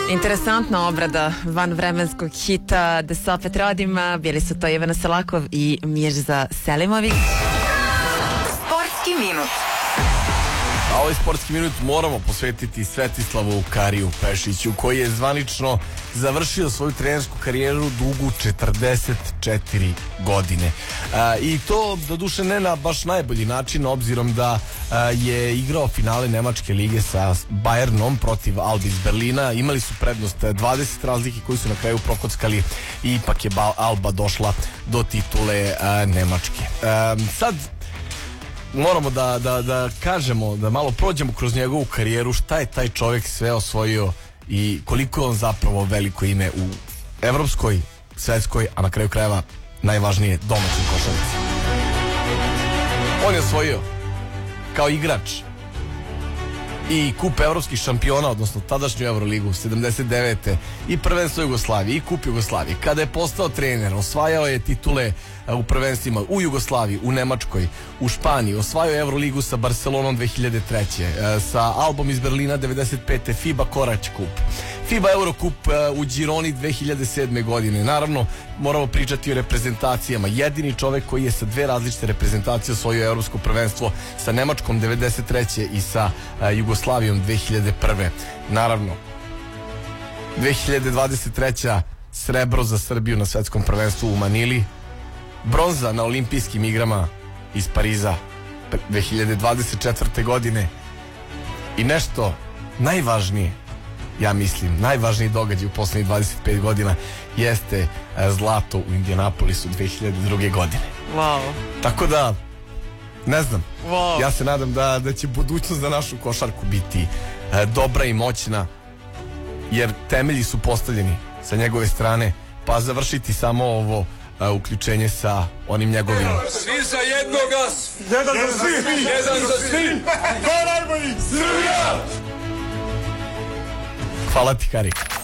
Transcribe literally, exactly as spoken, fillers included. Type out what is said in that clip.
Interesantna obrada vanvremenskog hita Da se opet rodim. Bili su to Ivana Selakov i Mirza Selimović. Sportski minut. A ovaj sportski minut moramo posvetiti Svetislavu Kariju Pešiću, koji je zvanično završio svoju trenersku karijeru dugu četrdeset četiri godine. A, I to, doduše, ne na baš najbolji način, obzirom da a, je igrao finale Nemačke lige sa Bayernom protiv Albe iz Berlina. Imali su prednost dvadeset razlike koji su na kraju prokockali i ipak je Alba došla do titule a, Nemačke. A, sad, moramo da, da, da kažemo, da malo prođemo kroz njegovu karijeru, šta je taj čovjek sve osvojio i koliko je on zapravo veliko ime u evropskoj, svetskoj, a na kraju krajeva najvažnije domaćoj košarci. On je osvojio kao igrač i kup evropskih šampiona, odnosno tadašnju Euroligu sedamdeset devete i prvenstvo Jugoslavije i kup Jugoslavije. Kada je postao trener, osvajao je titule u prvenstvima u Jugoslaviji, u Nemačkoj, u Španiji, osvajao je Euroligu sa Barcelonom dve hiljade treće, sa Albom iz Berlina devedeset pete, FIBA Korać kup, FIBA Eurocup u Gironi dve hiljade sedme godine. Naravno, moramo pričati o reprezentacijama. Jedini čovek koji je sa dve različite reprezentacije osvojio evropsko prvenstvo, sa Nemačkom devedeset treće i sa Jugoslavijom dve hiljade prve. Naravno, dve hiljade dvadeset treća srebro za Srbiju na svetskom prvenstvu u Manili, bronza na olimpijskim igrama iz Pariza dve hiljade dvadeset četvrte godine i nešto najvažnije, ja mislim, najvažniji događaj u poslednjih dvadeset pet godina jeste zlato u Indianapolisu dve hiljade druge godine. Wow. Tako da, ne znam, wow. Ja se nadam da, da će budućnost za našu košarku biti e, dobra i moćna, jer temelji su postavljeni sa njegove strane, pa završiti samo ovo a, uključenje sa onim njegovim svi za jednoga, jedan za svi, jedan za svi, ko najbolji, Srbija! Hvala ti, Kari.